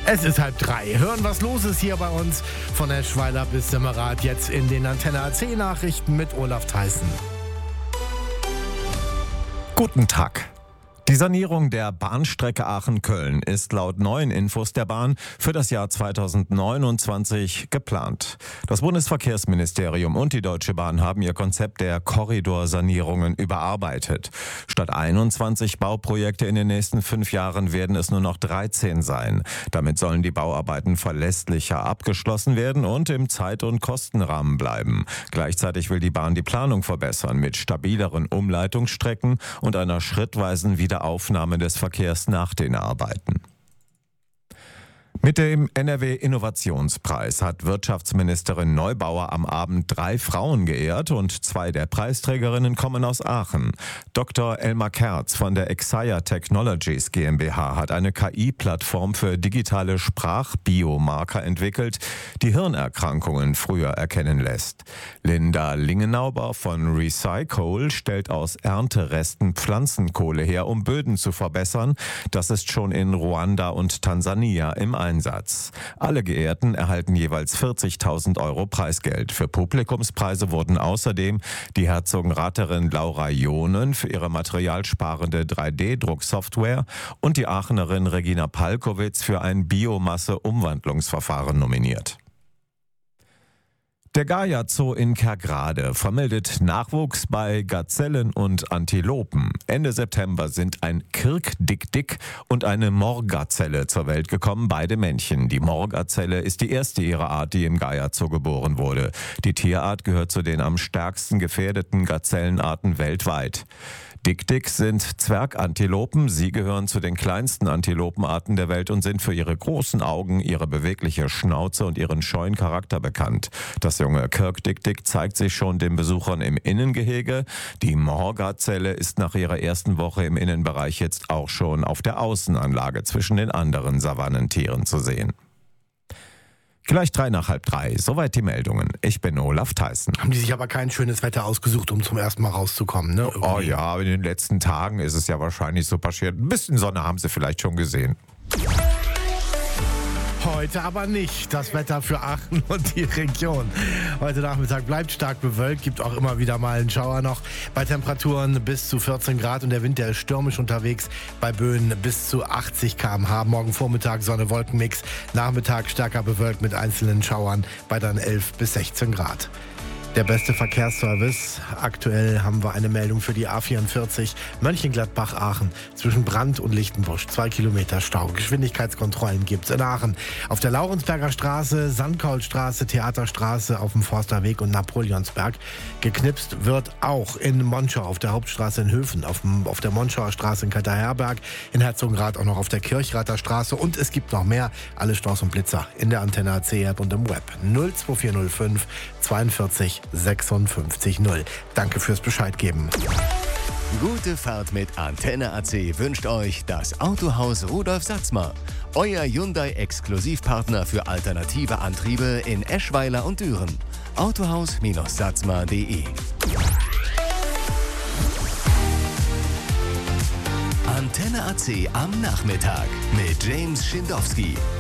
Es ist 2:30. Hören, was los ist hier bei uns von Eschweiler bis Simmerath. Jetzt in den Antenne AC Nachrichten mit Olaf Theissen. Guten Tag. Die Sanierung der Bahnstrecke Aachen-Köln ist laut neuen Infos der Bahn für das Jahr 2029 geplant. Das Bundesverkehrsministerium und die Deutsche Bahn haben ihr Konzept der Korridorsanierungen überarbeitet. Statt 21 Bauprojekte in den nächsten 5 Jahren werden es nur noch 13 sein. Damit sollen die Bauarbeiten verlässlicher abgeschlossen werden und im Zeit- und Kostenrahmen bleiben. Gleichzeitig will die Bahn die Planung verbessern mit stabileren Umleitungsstrecken und einer schrittweisen Wiederaufnahme des Verkehrs nach den Arbeiten. Mit dem NRW-Innovationspreis hat Wirtschaftsministerin Neubauer am Abend 3 Frauen geehrt und 2 der Preisträgerinnen kommen aus Aachen. Dr. Elmar Kerz von der Exaya Technologies GmbH hat eine KI-Plattform für digitale Sprachbiomarker entwickelt, die Hirnerkrankungen früher erkennen lässt. Linda Lingenauber von Recycole stellt aus Ernteresten Pflanzenkohle her, um Böden zu verbessern. Das ist schon in Ruanda und Tansania im Einsatz. Alle Geehrten erhalten jeweils 40.000 € Preisgeld. Für Publikumspreise wurden außerdem die Herzogenratherin Laura Jonen für ihre materialsparende 3D-Drucksoftware und die Aachenerin Regina Palkowitz für ein Biomasse-Umwandlungsverfahren nominiert. Der Gaia Zoo in Kerkrade vermeldet Nachwuchs bei Gazellen und Antilopen. Ende September sind ein Kirkdick-Dick und eine Moorgazelle zur Welt gekommen, beide Männchen. Die Moorgazelle ist die erste ihrer Art, die im Gaia Zoo geboren wurde. Die Tierart gehört zu den am stärksten gefährdeten Gazellenarten weltweit. Dick-Dicks sind Zwergantilopen. Sie gehören zu den kleinsten Antilopenarten der Welt und sind für ihre großen Augen, ihre bewegliche Schnauze und ihren scheuen Charakter bekannt. Das junge Kirkdick-Dick zeigt sich schon den Besuchern im Innengehege. Die Moorgazelle ist nach ihrer ersten Woche im Innenbereich jetzt auch schon auf der Außenanlage zwischen den anderen Savannentieren zu sehen. Gleich 2:03. Soweit die Meldungen. Ich bin Olaf Theissen. Haben die sich aber kein schönes Wetter ausgesucht, um zum ersten Mal rauszukommen, ne? Irgendwie. Oh ja, in den letzten Tagen ist es ja wahrscheinlich so passiert. Ein bisschen Sonne haben sie vielleicht schon gesehen. Heute aber nicht. Das Wetter für Aachen und die Region. Heute Nachmittag bleibt stark bewölkt, gibt auch immer wieder mal einen Schauer noch. Bei Temperaturen bis zu 14 Grad und der Wind, der ist stürmisch unterwegs. Bei Böen bis zu 80 km/h. Morgen Vormittag Sonne-Wolken-Mix. Nachmittag stärker bewölkt mit einzelnen Schauern bei dann 11 bis 16 Grad. Der beste Verkehrsservice. Aktuell haben wir eine Meldung für die A44 Mönchengladbach-Aachen zwischen Brandt und Lichtenbusch. 2 Kilometer Stau. Geschwindigkeitskontrollen gibt's in Aachen. Auf der Laurensberger Straße, Sandkaulstraße, Theaterstraße, auf dem Forsterweg und Napoleonsberg. Geknipst wird auch in Monschau, auf der Hauptstraße in Höfen, auf der Monschauer Straße in Katterherberg, in Herzogenrath auch noch auf der Kirchrather Straße. Und es gibt noch mehr. Alle Staus und Blitzer in der Antenne AC-App und im Web. 02405 42 56 0. Danke fürs Bescheid geben. Gute Fahrt mit Antenne AC wünscht euch das Autohaus Rudolf Satzmer. Euer Hyundai-Exklusivpartner für alternative Antriebe in Eschweiler und Düren. Autohaus-satzmer.de. Antenne AC am Nachmittag mit James Schindowski.